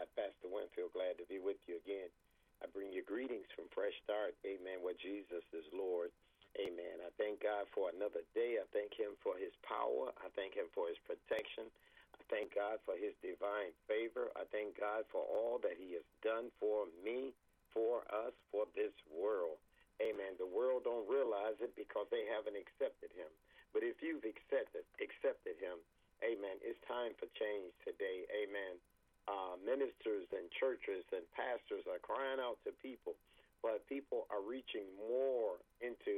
God, Pastor Winfield, glad to be with you again. I bring you greetings from Fresh Start, amen, where Jesus is Lord, amen. I thank God for another day. I thank him for his power. I thank him for his protection. I thank God for his divine favor. I thank God for all that he has done for me, for us, for this world. Amen. The world don't realize it because they haven't accepted him. But if you've accepted him, amen, it's time for change today. Amen. Ministers and churches and pastors are crying out to people, but people are reaching more into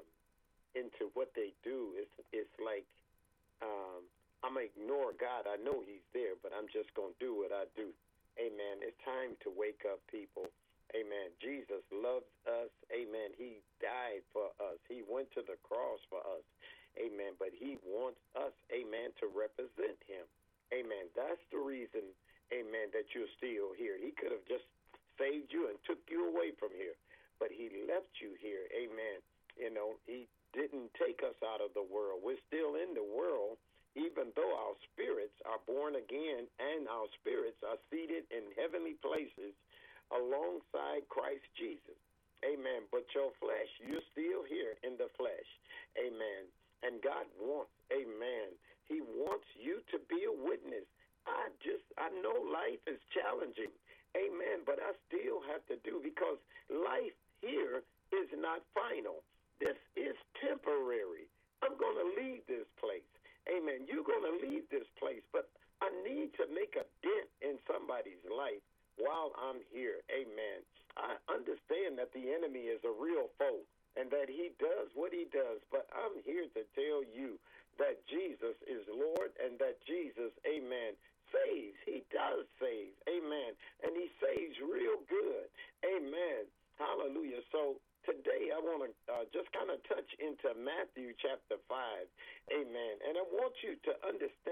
what they do. It's like I'm going to ignore God. I know he's there, but I'm just going to do what I do. Amen. It's time to wake up, people. Amen. Jesus loves us. Amen. He died for us. He went to the cross for us. Amen. But he wants us, amen, to represent him. Amen. That's the reason, amen, that you're still here. He could have just saved you and took you away from here, but he left you here. Amen. You know, he didn't take us out of the world. We're still in the world, even though our spirits are born again and our spirits are seated in heavenly places alongside Christ Jesus. Amen. But your flesh, you're still here in the flesh. Amen. And God wants, amen, he wants you to be a witness. I know life is challenging. Amen. But I still have to do, because life here is not final. This is temporary. I'm going to leave this place. Amen. You're going to leave this place, but I need to make a dent in somebody's life while I'm here. Amen. I understand that the enemy is a real foe and that he does what he does, but I'm here to tell you that Jesus is Lord and that Jesus, amen, saves. He does save. Amen. And he saves real good. Amen. Hallelujah. So today I want to just kind of touch into Matthew chapter 5. Amen. And I want you to understand